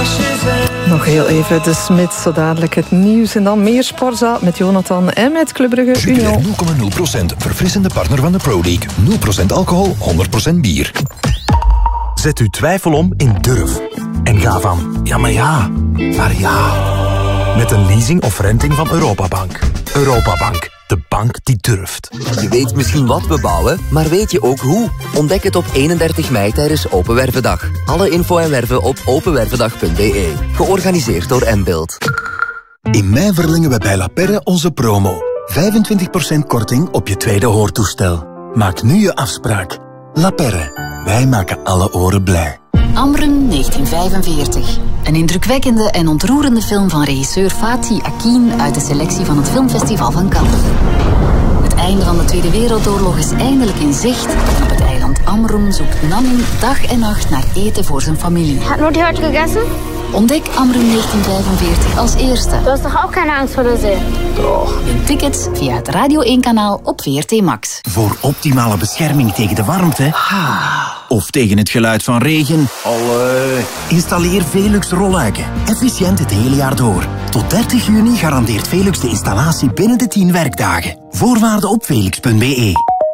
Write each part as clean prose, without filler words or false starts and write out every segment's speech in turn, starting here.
Nog heel even de Smits, zo dadelijk het nieuws en dan meer Sportza met Jonathan en met Club Brugge Union. 0,0%, verfrissende partner van de Pro League. 0% alcohol, 100% bier. Zet uw twijfel om in durf. En ga van ja, maar ja, naar ja. Met een leasing of renting van Europabank. Europabank, de bank die durft. Je weet misschien wat we bouwen, maar weet je ook hoe? Ontdek het op 31 mei tijdens Open Wervendag. Alle info en werven op openwervendag.be. Georganiseerd door Mbuild. In mei verlengen we bij La Perre onze promo. 25% korting op je tweede hoortoestel. Maak nu je afspraak. La Perre. Wij maken alle oren blij. Amrum 1945. Een indrukwekkende en ontroerende film van regisseur Fatih Akin uit de selectie van het Filmfestival van Cannes. Het einde van de Tweede Wereldoorlog is eindelijk in zicht. Op het eiland Amrum zoekt Nanni dag en nacht naar eten voor zijn familie. Hat Mutti heute gegessen? Ontdek Amrum 1945 als eerste. Du hast doch auch keine Angst vor der See. Toch. Win tickets via het Radio 1-kanaal op VRT Max. Voor optimale bescherming tegen de warmte of tegen het geluid van regen, installeer Velux rolluiken. Efficiënt het hele jaar door. Tot 30 juni garandeert Velux de installatie binnen de 10 werkdagen. Voorwaarden op velux.be.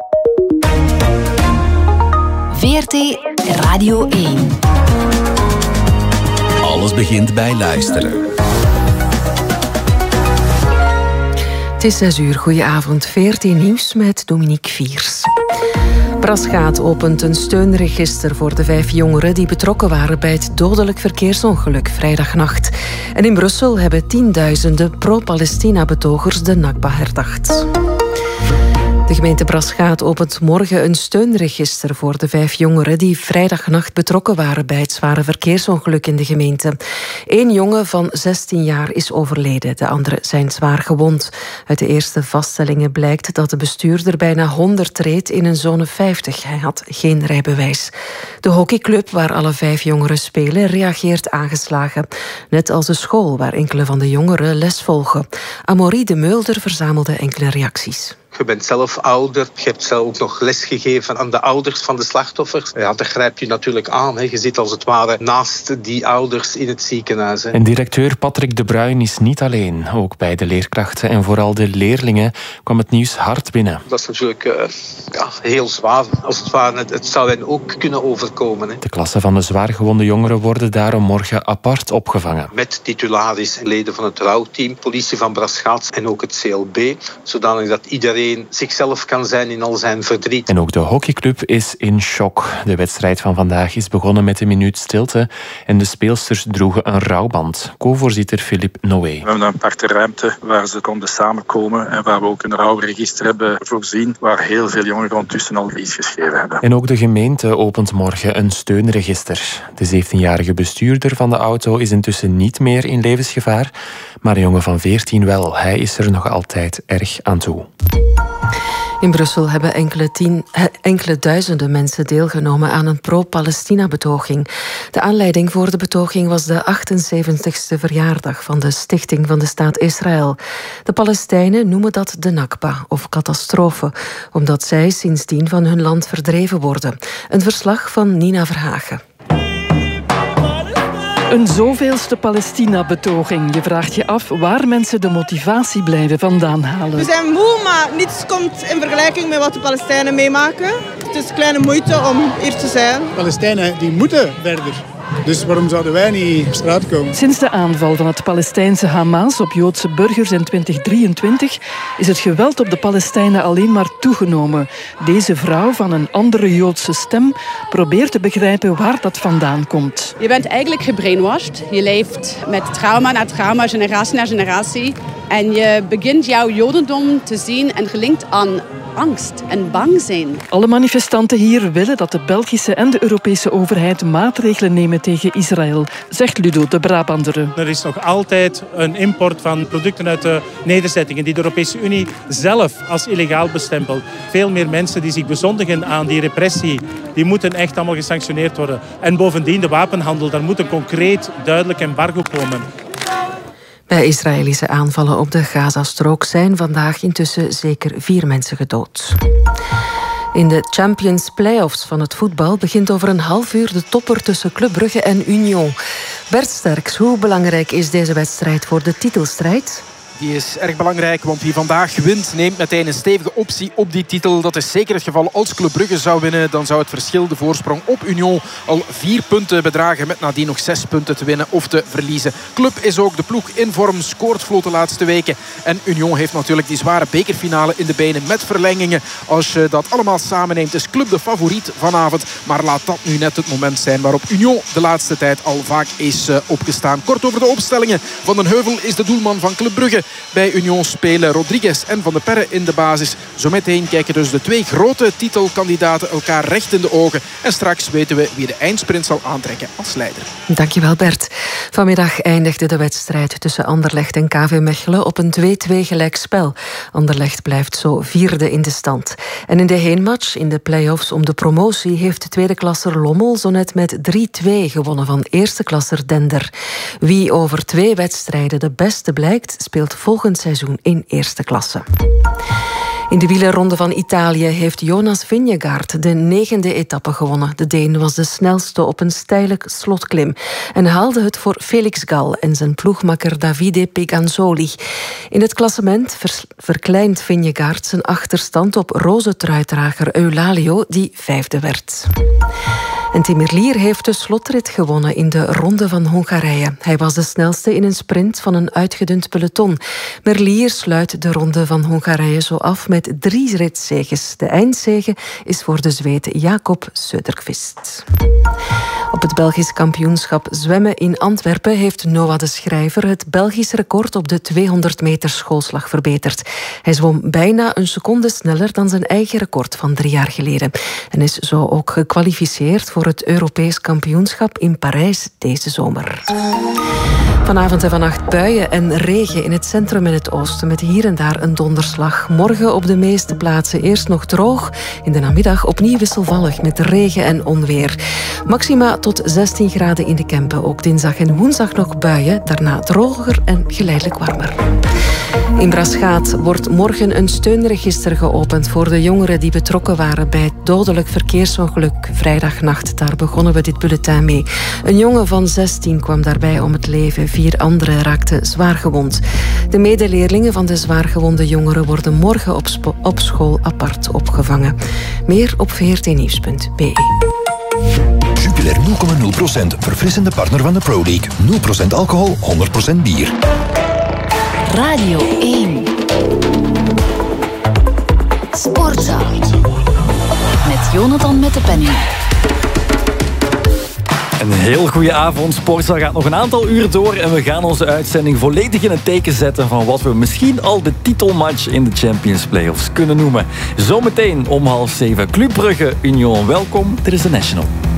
VRT Radio 1. Alles begint bij luisteren. Het is 6 uur, goedenavond. VRT Nieuws met Dominique Viers. Brasgaat opent een steunregister voor de 5 jongeren die betrokken waren bij het dodelijk verkeersongeluk vrijdagnacht. En in Brussel hebben tienduizenden pro-Palestina-betogers de Nakba herdacht. De gemeente Brasgaat opent morgen een steunregister voor de 5 jongeren die vrijdagnacht betrokken waren bij het zware verkeersongeluk in de gemeente. 1 jongen van 16 jaar is overleden, de anderen zijn zwaar gewond. Uit de eerste vaststellingen blijkt dat de bestuurder bijna 100 reed in een zone 50. Hij had geen rijbewijs. De hockeyclub waar alle 5 jongeren spelen reageert aangeslagen. Net als de school waar enkele van de jongeren les volgen. Amaury de Mulder verzamelde enkele reacties. Je bent zelf ouder, je hebt zelf ook nog lesgegeven aan de ouders van de slachtoffers. Ja, dat grijp je natuurlijk aan. Hè. Je zit als het ware naast die ouders in het ziekenhuis. Hè. En directeur Patrick de Bruin is niet alleen. Ook bij de leerkrachten en vooral de leerlingen kwam het nieuws hard binnen. Dat is natuurlijk heel zwaar. Als het ware, het zou hen ook kunnen overkomen. Hè. De klassen van de zwaargewonde jongeren worden daarom morgen apart opgevangen. Met titularis, leden van het rouwteam, politie van Brasgaat en ook het CLB. Zodanig dat iedereen zichzelf kan zijn in al zijn verdriet. En ook de hockeyclub is in shock. De wedstrijd van vandaag is begonnen met een minuut stilte en de speelsters droegen een rouwband. Co-voorzitter Philippe Noé. We hebben een aparte ruimte waar ze konden samenkomen en waar we ook een rouwregister hebben voorzien, waar heel veel jongeren ondertussen al iets geschreven hebben. En ook de gemeente opent morgen een steunregister. De 17-jarige bestuurder van de auto is intussen niet meer in levensgevaar, maar een jongen van 14 wel. Hij is er nog altijd erg aan toe. In Brussel hebben enkele duizenden mensen deelgenomen aan een pro-Palestina-betoging. De aanleiding voor de betoging was de 78e verjaardag van de stichting van de staat Israël. De Palestijnen noemen dat de Nakba, of catastrofe, omdat zij sindsdien van hun land verdreven worden. Een verslag van Nina Verhagen. Een zoveelste Palestina-betoging. Je vraagt je af waar mensen de motivatie blijven vandaan halen. We zijn moe, maar niets komt in vergelijking met wat de Palestijnen meemaken. Het is een kleine moeite om hier te zijn. Palestijnen die moeten verder. Dus waarom zouden wij niet op straat komen? Sinds de aanval van het Palestijnse Hamas op Joodse burgers in 2023 is het geweld op de Palestijnen alleen maar toegenomen. Deze vrouw van een andere Joodse stem probeert te begrijpen waar dat vandaan komt. Je bent eigenlijk gebrainwashed. Je leeft met trauma na trauma, generatie na generatie. En je begint jouw Jodendom te zien en gelinkt aan angst en bang zijn. Alle manifestanten hier willen dat de Belgische en de Europese overheid maatregelen nemen tegen Israël, zegt Ludo de Brabander. Er is nog altijd een import van producten uit de nederzettingen die de Europese Unie zelf als illegaal bestempelt. Veel meer mensen die zich bezondigen aan die repressie, die moeten echt allemaal gesanctioneerd worden. En bovendien de wapenhandel, daar moet een concreet, duidelijk embargo komen. Bij Israëlische aanvallen op de Gazastrook zijn vandaag intussen zeker 4 mensen gedood. In de Champions Playoffs van het voetbal begint over een half uur de topper tussen Club Brugge en Union. Bert Sterks, hoe belangrijk is deze wedstrijd voor de titelstrijd? Die is erg belangrijk, want wie vandaag wint neemt meteen een stevige optie op die titel. Dat is zeker het geval als Club Brugge zou winnen. Dan zou het verschil, de voorsprong op Union, al 4 punten bedragen. Met nadien nog 6 punten te winnen of te verliezen. Club is ook de ploeg in vorm, scoort vlot de laatste weken. En Union heeft natuurlijk die zware bekerfinale in de benen met verlengingen. Als je dat allemaal samenneemt, is Club de favoriet vanavond. Maar laat dat nu net het moment zijn waarop Union de laatste tijd al vaak is opgestaan. Kort over de opstellingen. Van den Heuvel is de doelman van Club Brugge. Bij Union spelen Rodriguez en Van de Perre in de basis. Zometeen kijken dus de 2 grote titelkandidaten elkaar recht in de ogen. En straks weten we wie de eindsprint zal aantrekken als leider. Dankjewel Bert. Vanmiddag eindigde de wedstrijd tussen Anderlecht en KV Mechelen op een 2-2 gelijkspel. Anderlecht blijft zo 4e in de stand. En in de heenmatch in de play-offs om de promotie heeft de tweede klasser Lommel zo net met 3-2 gewonnen van eerste klasser Dender. Wie over 2 wedstrijden de beste blijkt, speelt volgend seizoen in eerste klasse. In de wielerronde van Italië heeft Jonas Vingegaard de 9e etappe gewonnen. De Deen was de snelste op een steile slotklim en haalde het voor Felix Gal en zijn ploegmakker Davide Peganzoli. In het klassement verkleint Vingegaard zijn achterstand op roze truidrager Eulalio, die 5e werd. En Tim Merlier heeft de slotrit gewonnen in de Ronde van Hongarije. Hij was de snelste in een sprint van een uitgedund peloton. Merlier sluit de Ronde van Hongarije zo af met 3 ritzeges. De eindzege is voor de Zweed Jakob Söderqvist. Op het Belgisch kampioenschap zwemmen in Antwerpen heeft Noah de Schrijver het Belgisch record op de 200 meter schoolslag verbeterd. Hij zwom bijna een seconde sneller dan zijn eigen record van 3 jaar geleden. En is zo ook gekwalificeerd voor het Europees kampioenschap in Parijs deze zomer. Vanavond en vannacht buien en regen in het centrum en het oosten met hier en daar een donderslag. Morgen op de meeste plaatsen eerst nog droog. In de namiddag opnieuw wisselvallig met regen en onweer. Maxima tot 16 graden in de Kempen. Ook dinsdag en woensdag nog buien. Daarna droger en geleidelijk warmer. In Braschaat wordt morgen een steunregister geopend voor de jongeren die betrokken waren bij het dodelijk verkeersongeluk vrijdagnacht. Daar begonnen we dit bulletin mee. Een jongen van 16 kwam daarbij om het leven. 4 anderen raakten zwaar gewond. De medeleerlingen van de zwaargewonde jongeren worden morgen op school apart opgevangen. Meer op vrtnieuws.be. Jupiler 0,0%. Verfrissende partner van de Pro League. 0% alcohol, 100% bier. Radio 1. Sportzaal. Met Jonathan met de penning. Een heel goede avond. Sportzaal gaat nog een aantal uur door en we gaan onze uitzending volledig in het teken zetten van wat we misschien al de titelmatch in de Champions Playoffs kunnen noemen. Zometeen om 6:30 Club Brugge Union. Welkom, dit is The National.